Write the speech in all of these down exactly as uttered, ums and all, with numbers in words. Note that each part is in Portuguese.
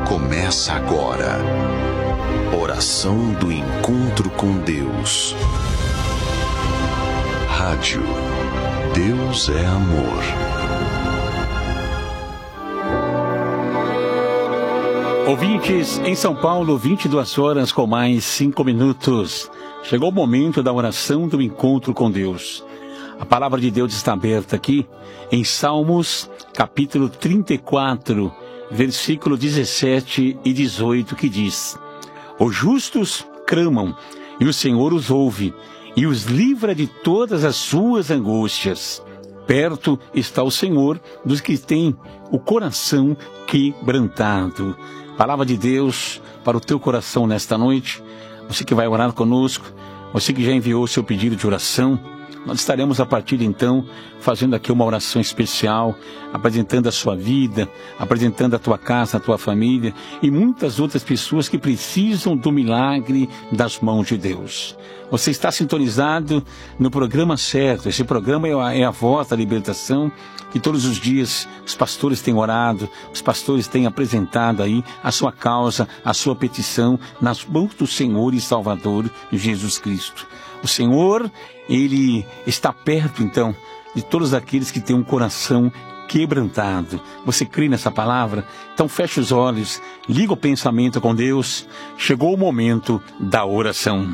Começa agora. Oração do encontro com Deus. Rádio Deus é Amor. Ouvintes, em São Paulo, vinte e duas horas com mais cinco minutos. Chegou o momento da oração do encontro com Deus. A palavra de Deus está aberta aqui em Salmos, capítulo trinta e quatro, versículo dezessete e dezoito, que diz: Os justos clamam, e o Senhor os ouve, e os livra de todas as suas angústias. Perto está o Senhor dos que têm o coração quebrantado. Palavra de Deus para o teu coração nesta noite. Você que vai orar conosco, você que já enviou o seu pedido de oração, nós estaremos a partir de então fazendo aqui uma oração especial, apresentando a sua vida, apresentando a tua casa, a tua família e muitas outras pessoas que precisam do milagre das mãos de Deus. Você está sintonizado no programa certo. Esse programa é a, é a voz da libertação, que todos os dias os pastores têm orado, os pastores têm apresentado aí a sua causa, a sua petição nas mãos do Senhor e Salvador Jesus Cristo. O Senhor, Ele está perto, então, de todos aqueles que têm um coração quebrantado. Você crê nessa palavra? Então feche os olhos, liga o pensamento com Deus. Chegou o momento da oração.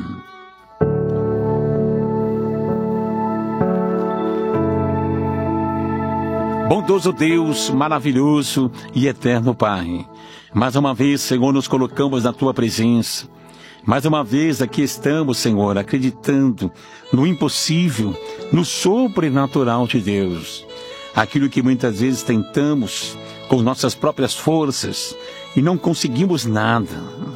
Bondoso Deus, maravilhoso e eterno Pai, mais uma vez, Senhor, nos colocamos na Tua presença. Mais uma vez aqui estamos, Senhor, acreditando no impossível, no sobrenatural de Deus. Aquilo que muitas vezes tentamos com nossas próprias forças e não conseguimos nada.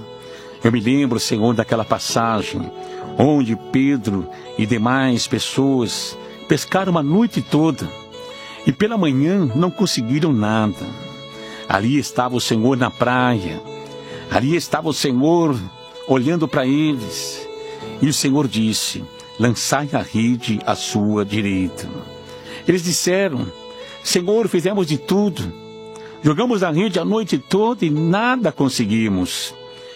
Eu me lembro, Senhor, daquela passagem onde Pedro e demais pessoas pescaram a noite toda e pela manhã não conseguiram nada. Ali estava o Senhor na praia, ali estava o Senhor olhando para eles, e o Senhor disse: lançai a rede à sua direita. Eles disseram: Senhor, fizemos de tudo, jogamos a rede a noite toda e nada conseguimos,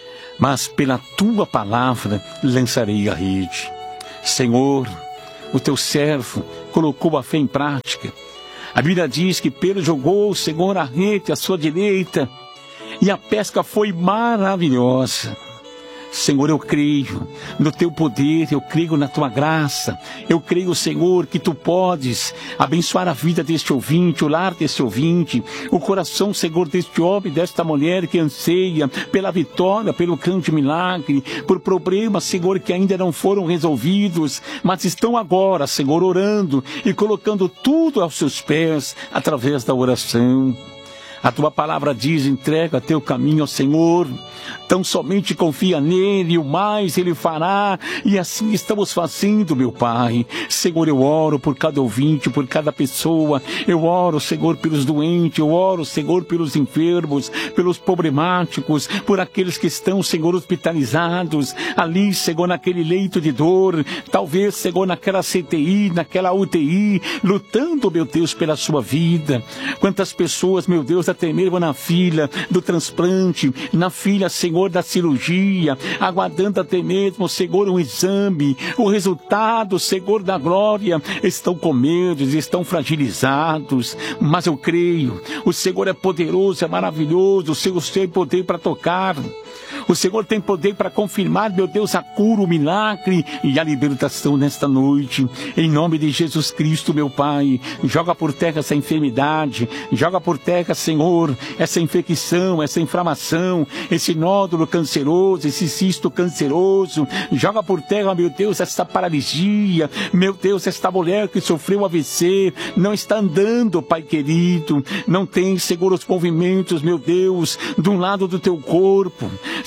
mas pela tua palavra lançarei a rede. Senhor, o teu servo colocou a fé em prática. A Bíblia diz que Pedro jogou o Senhor a rede à sua direita e a pesca foi maravilhosa. Senhor, eu creio no Teu poder, eu creio na Tua graça, eu creio, Senhor, que Tu podes abençoar a vida deste ouvinte, o lar deste ouvinte, o coração, Senhor, deste homem, desta mulher que anseia pela vitória, pelo grande milagre, por problemas, Senhor, que ainda não foram resolvidos, mas estão agora, Senhor, orando e colocando tudo aos Seus pés através da oração. A Tua palavra diz: entrega teu caminho ao Senhor, tão somente confia nele, e o mais Ele fará, e assim estamos fazendo, meu Pai. Senhor, eu oro por cada ouvinte, por cada pessoa, eu oro, Senhor, pelos doentes, eu oro, Senhor, pelos enfermos, pelos problemáticos, por aqueles que estão, Senhor, hospitalizados, ali, Senhor, naquele leito de dor, talvez, Senhor, naquela C T I, naquela U T I, lutando, meu Deus, pela sua vida. Quantas pessoas, meu Deus, até mesmo na fila do transplante, na fila, Senhor, da cirurgia, aguardando até mesmo, Senhor, um exame, o resultado, Senhor, da glória, estão com medo, estão fragilizados, mas eu creio, o Senhor é poderoso, é maravilhoso, o Senhor tem poder para tocar, o Senhor tem poder para confirmar, meu Deus, a cura, o milagre e a libertação nesta noite, em nome de Jesus Cristo, meu Pai. Joga por terra essa enfermidade, joga por terra, Senhor, essa infecção, essa inflamação, esse nódulo canceroso, esse cisto canceroso, joga por terra, meu Deus, essa paralisia, meu Deus, esta mulher que sofreu A V C, não está andando, Pai querido, não tem, Senhor, os movimentos, meu Deus, de um lado do teu corpo.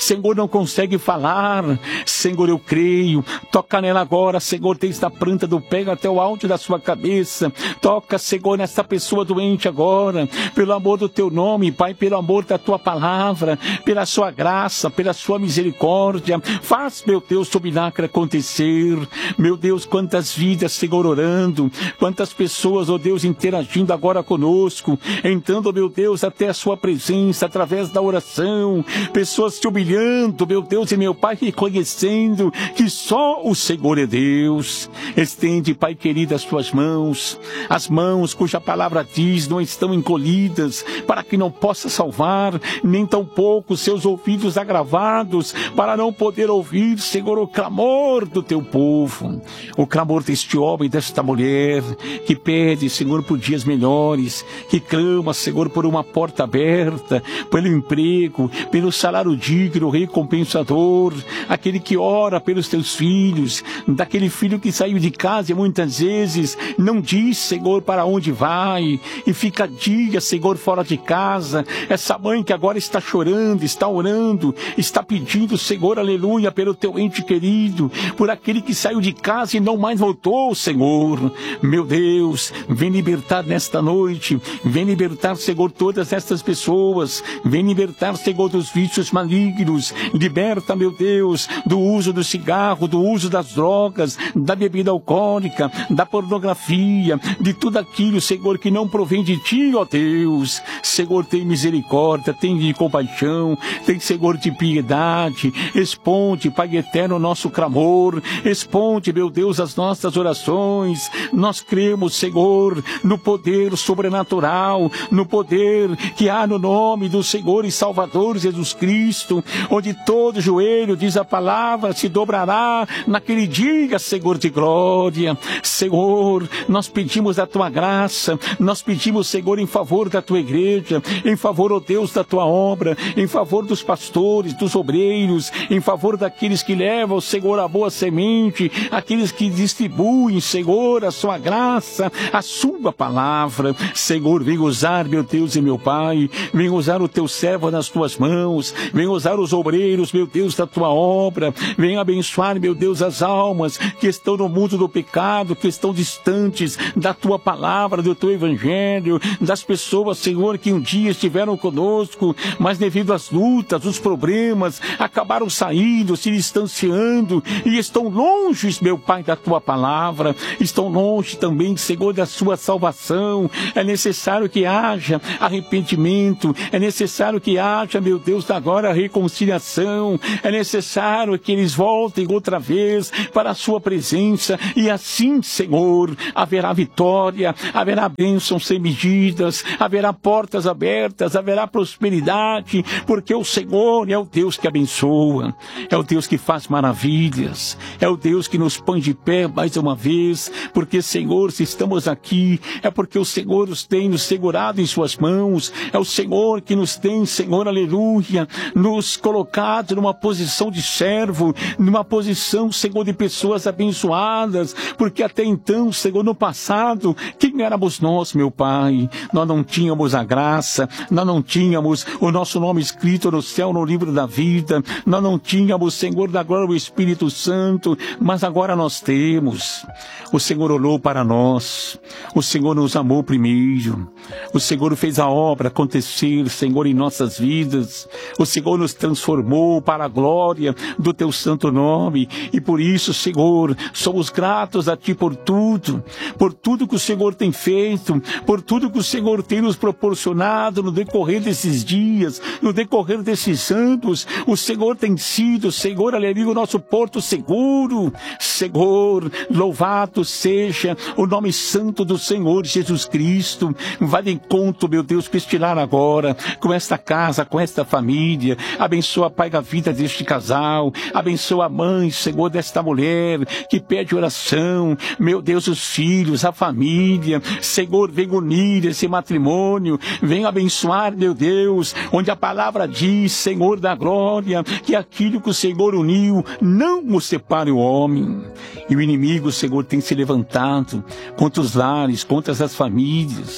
Senhor, não consegue falar. Senhor, eu creio. Toca nela agora, Senhor, desde a planta do pé até o alto da sua cabeça. Toca, Senhor, nessa pessoa doente agora. Pelo amor do teu nome, Pai, pelo amor da tua palavra, pela sua graça, pela sua misericórdia. Faz, meu Deus, o milagre acontecer. Meu Deus, quantas vidas, Senhor, orando. Quantas pessoas, ó Deus, interagindo agora conosco. Entrando, meu Deus, até a sua presença através da oração. Pessoas te humilhando, meu Deus e meu Pai, reconhecendo que só o Senhor é Deus. Estende, Pai querido, as tuas mãos, as mãos cuja palavra diz não estão encolhidas, para que não possa salvar, nem tampouco seus ouvidos agravados, para não poder ouvir, Senhor, o clamor do teu povo, o clamor deste homem, desta mulher, que pede, Senhor, por dias melhores, que clama, Senhor, por uma porta aberta, pelo emprego, pelo salário digno, recompensador, aquele que ora pelos teus filhos, daquele filho que saiu de casa e muitas vezes não diz, Senhor, para onde vai, e fica dias, Senhor, fora de casa, essa mãe que agora está chorando, está orando, está pedindo, Senhor, aleluia, pelo teu ente querido, por aquele que saiu de casa e não mais voltou, Senhor. Meu Deus, vem libertar nesta noite, vem libertar, Senhor, todas estas pessoas, vem libertar, Senhor, dos vícios malignos, liberta, meu Deus, do uso do cigarro, do uso das drogas, da bebida alcoólica, da pornografia, de tudo aquilo, Senhor, que não provém de ti, ó Deus. Senhor, tem misericórdia, tem de compaixão, tem, Senhor, de piedade, responde, Pai eterno, o nosso clamor, responde, meu Deus, as nossas orações. Nós cremos, Senhor, no poder sobrenatural, no poder que há no nome do Senhor e Salvador Jesus Cristo, onde todo joelho, diz a palavra, se dobrará naquele dia, Senhor de glória. Senhor, nós pedimos a tua graça, nós pedimos, Senhor, em favor da tua igreja, em favor, ó Deus, da tua obra, em favor dos pastores, dos obreiros, em favor daqueles que levam, Senhor, a boa semente, aqueles que distribuem, Senhor, a sua graça, a sua palavra. Senhor, vem usar, meu Deus e meu Pai, vem usar o teu servo nas tuas mãos, vem usar os obreiros, meu Deus, da tua obra, vem abençoar, meu Deus, as almas que estão no mundo do pecado, que estão distantes da tua palavra, do teu evangelho, das pessoas, Senhor, que um dia estiveram conosco, mas devido às lutas, os problemas, acabaram saindo, se distanciando e estão longe, meu Pai, da tua palavra, estão longe também, Senhor, da sua salvação. É necessário que haja arrependimento, é necessário que haja, meu Deus, agora reconciliação, é necessário que eles voltem outra vez para a sua presença e assim, Senhor, haverá vitória, haverá bênçãos sem medidas, haverá portas abertas, haverá prosperidade, porque o Senhor é o Deus que abençoa, é o Deus que faz maravilhas, é o Deus que nos põe de pé mais uma vez, porque, Senhor, se estamos aqui, é porque o Senhor nos tem nos segurado em suas mãos, é o Senhor que nos tem, Senhor, aleluia, nos colocado numa posição de servo, numa posição, Senhor, de pessoas abençoadas, porque até então, Senhor, no passado, quem éramos nós, meu Pai? Nós não tínhamos a graça, nós não tínhamos o nosso nome escrito no céu, no livro da vida, nós não tínhamos, Senhor, da glória do Espírito Santo, mas agora nós temos. O Senhor olhou para nós, o Senhor nos amou primeiro, o Senhor fez a obra acontecer, Senhor, em nossas vidas, o Senhor nos transformou para a glória do teu santo nome, e por isso, Senhor, somos gratos a ti por tudo, por tudo que o Senhor tem feito, por tudo que o Senhor tem nos proporcionado no decorrer desses dias, no decorrer desses anos. O Senhor tem sido, Senhor, aleluia, o nosso porto seguro. Senhor, louvado seja o nome santo do Senhor Jesus Cristo. Vai de encontro, meu Deus, com este lar agora, com esta casa, com esta família. Abençoa, Pai, a vida deste casal, abençoa a mãe, Senhor, desta mulher que pede oração, meu Deus, os filhos, a família, Senhor, vem unir esse matrimônio, vem abençoar, meu Deus, onde a palavra diz, Senhor da glória, que aquilo que o Senhor uniu, não o separe o homem. E o inimigo, Senhor, tem se levantado contra os lares, contra as famílias,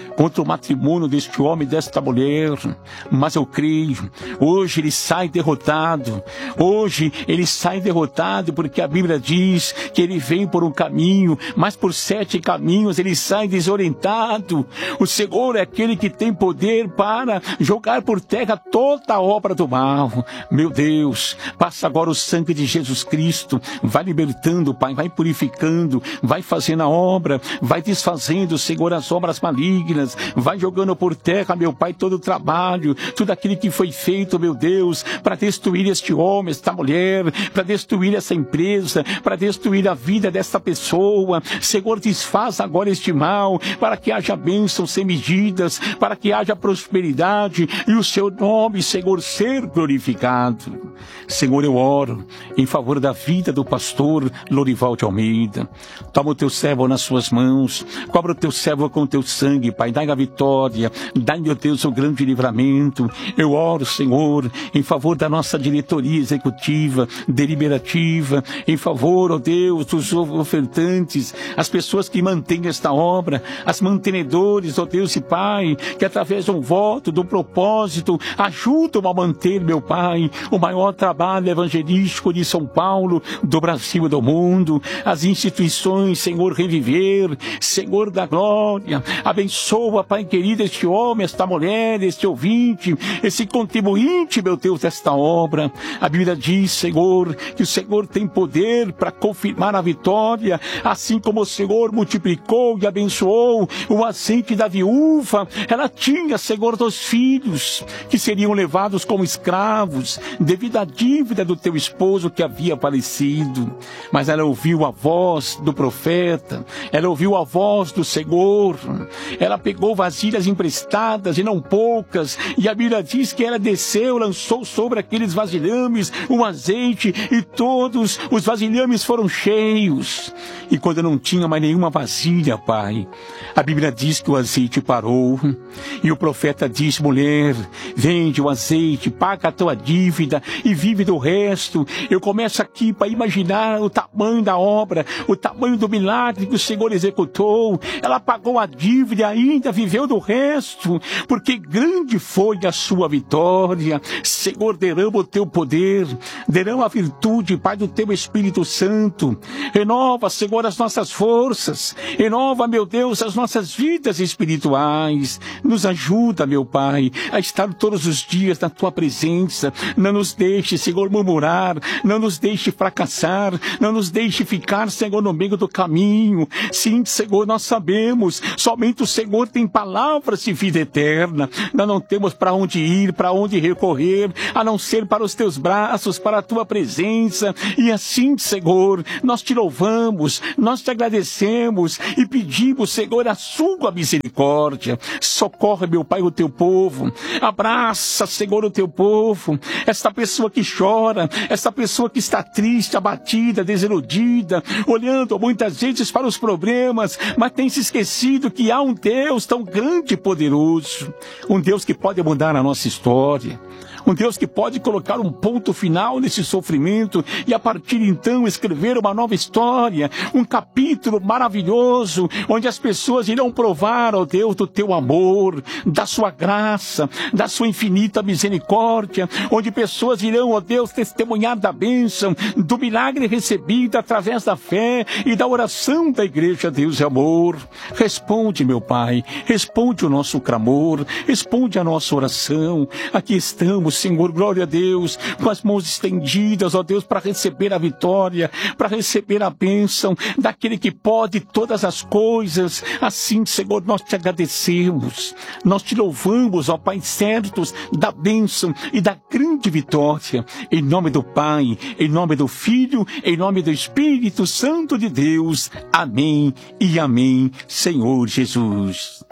contra o matrimônio deste homem e desta mulher, mas eu creio, hoje ele sai derrotado, hoje ele sai derrotado, porque a Bíblia diz que ele vem por um caminho, mas por sete caminhos ele sai desorientado. O Senhor é aquele que tem poder para jogar por terra toda a obra do mal. Meu Deus, passa agora o sangue de Jesus Cristo, vai libertando, Pai, vai purificando, vai fazendo a obra, vai desfazendo, Senhor, as obras malignas, vai jogando por terra, meu Pai, todo o trabalho, tudo aquilo que foi feito, meu Deus, para destruir este homem, esta mulher, para destruir essa empresa, para destruir a vida desta pessoa. Senhor, desfaz agora este mal, para que haja bênçãos sem medidas, para que haja prosperidade e o seu nome, Senhor, ser glorificado. Senhor, eu oro em favor da vida do pastor Lorival de Almeida. Toma o teu servo nas suas mãos, cobra o teu servo com o teu sangue, Pai, dai a vitória, dai, meu Deus, o grande livramento. Eu oro, Senhor, em favor da nossa diretoria executiva, deliberativa, em favor, ó Deus, dos ofertantes, as pessoas que mantêm esta obra, as mantenedores, ó Deus e Pai, que através de um voto, do propósito, ajudam a manter, meu Pai, o maior trabalho evangelístico de São Paulo, do Brasil e do mundo, as instituições, Senhor, reviver, Senhor da glória, abençoa, Pai querido, este homem, esta mulher, este ouvinte, esse contribuinte, meu Deus, desta obra. A Bíblia diz, Senhor, que o Senhor tem poder para confirmar a vitória, assim como o Senhor multiplicou e abençoou o azeite da viúva. Ela tinha, Senhor, dois filhos que seriam levados como escravos devido à dívida do teu esposo que havia falecido, mas ela ouviu a voz do profeta, ela ouviu a voz do Senhor, ela pegou vasilhas emprestadas e não poucas, e a Bíblia diz que ela desceu, lançou sobre aqueles vasilhames um azeite, e todos os vasilhames foram cheios. E quando não tinha mais nenhuma vasilha, Pai, a Bíblia diz que o azeite parou, e o profeta disse: mulher, vende o azeite, paga a tua dívida e vive do resto. Eu começo aqui para imaginar o tamanho da obra, o tamanho do milagre que o Senhor executou. Ela pagou a dívida e ainda viveu do resto, porque grande foi a sua vitória. Senhor, derrama o teu poder, derrama a virtude, Pai, do teu Espírito Santo. Renova, Senhor, as nossas forças, renova, meu Deus, as nossas vidas espirituais. Nos ajuda, meu Pai, a estar todos os dias na tua presença. Não nos deixe, Senhor, murmurar, não nos deixe fracassar, não nos deixe ficar, Senhor, no meio do caminho. Sim, Senhor, nós sabemos, somente o Senhor tem palavras de vida eterna. Nós não temos para onde ir, para onde recorrer, a não ser para os teus braços, para a tua presença. E assim, Senhor, nós te louvamos, nós te agradecemos e pedimos, Senhor, a sua misericórdia. Socorre, meu Pai, o teu povo. Abraça, Senhor, o teu povo. Esta pessoa que chora, esta pessoa que está triste, abatida, desiludida, olhando muitas vezes para os problemas, mas tem se esquecido que há um Deus tão grande e poderoso, um Deus que pode mudar a nossa história, um Deus que pode colocar um ponto final nesse sofrimento e a partir então escrever uma nova história, um capítulo maravilhoso, onde as pessoas irão provar, ó Deus, do teu amor, da sua graça, da sua infinita misericórdia, onde pessoas irão, ó Deus, testemunhar da bênção, do milagre recebido através da fé e da oração da igreja Deus é Amor. Responde, meu Pai, responde o nosso clamor, responde a nossa oração. Aqui estamos, Senhor, glória a Deus, com as mãos estendidas, ó Deus, para receber a vitória, para receber a bênção daquele que pode todas as coisas. Assim, Senhor, nós te agradecemos, nós te louvamos, ó Pai, certos da bênção e da grande vitória, em nome do Pai, em nome do Filho, em nome do Espírito Santo de Deus. Amém e amém, Senhor Jesus.